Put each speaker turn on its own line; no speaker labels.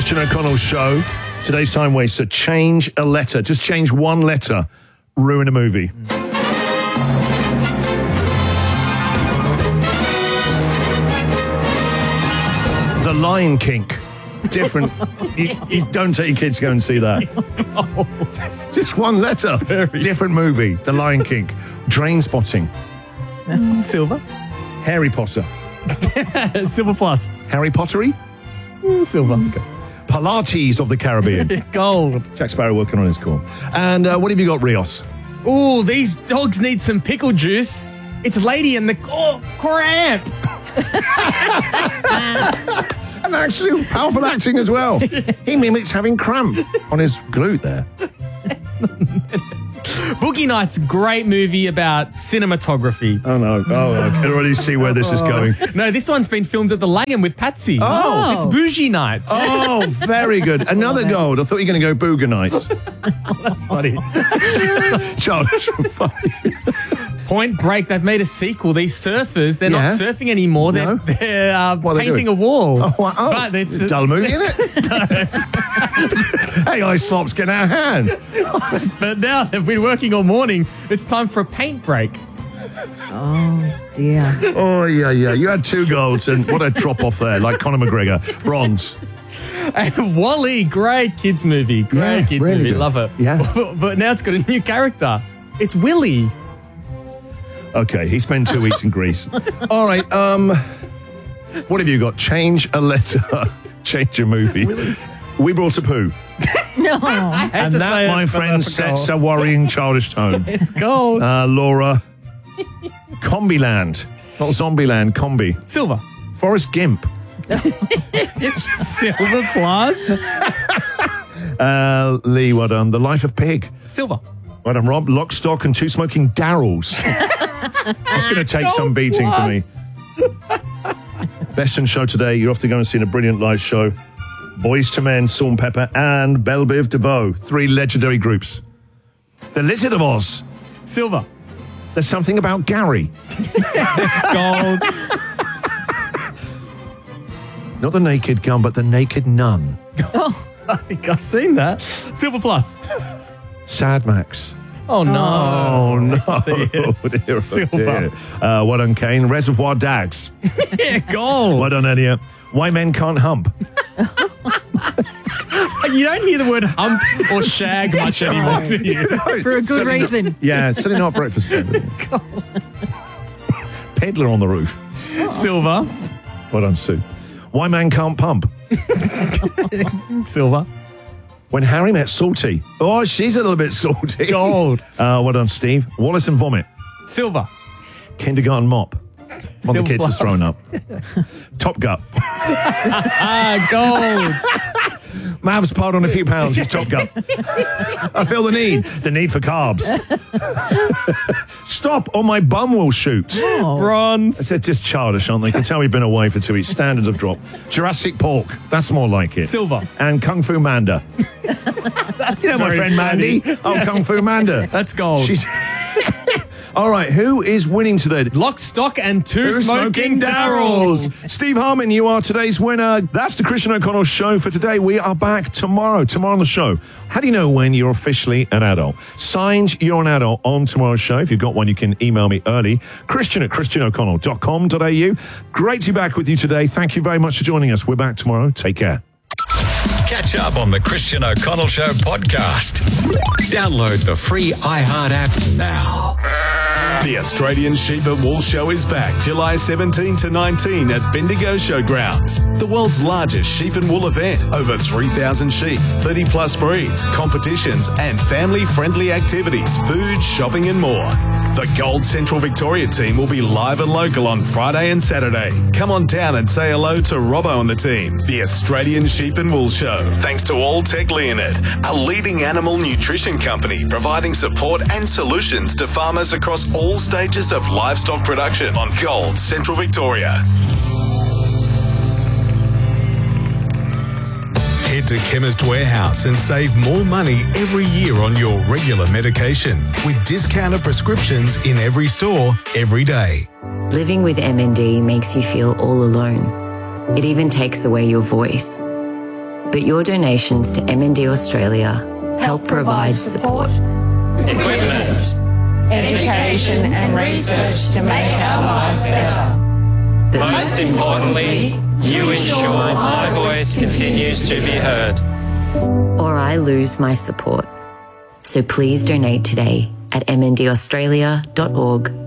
Christian O'Connell Show. Today's time waster. Change a letter. Just change one letter. Ruin a movie. The Lion King. Different. you don't take your kids to go and see that. Just one letter. Different movie. The Lion King. Drain spotting.
Silver.
Harry Potter.
Silver plus.
Harry Pottery.
Silver.
Okay. Pilates of the Caribbean.
Gold.
Jack Sparrow working on his call. And what have you got, Rios?
Ooh, these dogs need some pickle juice. It's Lady and the cramp.
And actually, powerful acting as well. He mimics having cramp on his glute there.
Boogie Nights, great movie about cinematography.
Oh, no. Oh, I can already see where this is going.
No, this one's been filmed at the Langham with Patsy.
Oh.
It's Bougie Nights.
Oh, very good. Another gold. I thought you were going to go Booger Nights.
That's funny.
Childish. Funny.
Point Break, they've made a sequel. These surfers, they're not surfing anymore. They're painting a wall.
Oh,
But it's
a dull movie, isn't it? Hey, Ice Slops, get our hand.
But now they've been working all morning. It's time for a paint break.
Oh, dear.
Oh, yeah. You had 2 golds, and what a drop off there, like Conor McGregor. Bronze.
And Wall-E, great kids movie. Great kids
really
movie.
good.
Love it.
Yeah.
But now it's got a new character. It's Willy.
Okay, he spent 2 weeks in Greece. All right, what have you got? Change a letter. Change a movie. We brought a poo.
No.
And that, my friend, sets a worrying childish tone.
It's gold.
Laura. Combiland. Not Zombieland, Combi.
Silver.
Forrest Gimp.
Silver plus.
Lee, well done. The Life of Pig.
Silver.
Well done, Rob. Lock, Stock and Two Smoking Darrells. It's going to take some beating for me. Best in Show today. You're off to go and see a brilliant live show. Boys to Men, Salt and Pepper, and Belle Biv DeVoe. 3 legendary groups. The Lizard of Oz.
Silver.
There's something about Gary.
Gold.
Not the Naked Gun, but the Naked Nun.
I think I've seen that. Silver plus.
Sad Max.
Oh, no.
Oh, no.
See it.
Dear, oh,
Silver.
dear. Well done, Kane. Reservoir Dags.
Yeah, gold.
Well done, Elliot. Why Men Can't Hump.
You don't hear the word hump or shag much anymore, do you?
For a good reason.
Yeah, it's Saturday night breakfast time. Peddler on the roof.
Silver.
Well done, Sue. Why Man Can't Pump.
Silver.
When Harry Met Salty. Oh, she's a little bit salty.
Gold.
Well done, Steve. Wallace and Vomit.
Silver.
Kindergarten Mop. One of the kids
Silver
has thrown up. Top Gut.
Gold.
Mav's piled on a few pounds. He's Top Gut. I feel the need for carbs. Stop, or my bum will shoot.
Bronze.
It's just childish, aren't they? You can tell we've been away for 2 weeks. Standards have dropped. Jurassic Pork. That's more like it.
Silver.
And Kung Fu Manda.
That's
My friend Mandy. Oh, Kung Fu Manda.
That's gold.
She's... All right, who is winning today?
Lock, Stock and Two Smoking
Darrells.
Darrells.
Steve Harmon, you are today's winner. That's the Christian O'Connell Show for today. We are back tomorrow on the show. How do you know when you're officially an adult? Signed, you're an adult on tomorrow's show. If you've got one, you can email me early. Christian@christianoconnell.com.au. Great to be back with you today. Thank you very much for joining us. We're back tomorrow. Take care.
Catch up on the Christian O'Connell Show podcast. Download the free iHeart app now.
The Australian Sheep and Wool Show is back July 17 to 19 at Bendigo Showgrounds. The world's largest sheep and wool event. Over 3,000 sheep, 30 plus breeds, competitions and family-friendly activities, food, shopping and more. The Gold Central Victoria team will be live and local on Friday and Saturday. Come on down and say hello to Robbo and the team. The Australian Sheep and Wool Show. Thanks to Alltech Leonard, a leading animal nutrition company providing support and solutions to farmers across all stages of livestock production on Gold Central Victoria. Head to Chemist Warehouse and save more money every year on your regular medication with discounted prescriptions in every store, every day.
Living with MND makes you feel all alone. It even takes away your voice. But your donations to MND Australia help provide support,
equipment, education and research to make our lives better.
but
Most importantly, you ensure my voice continues to be heard.
or I lose my support. So please donate today at mndaustralia.org.au.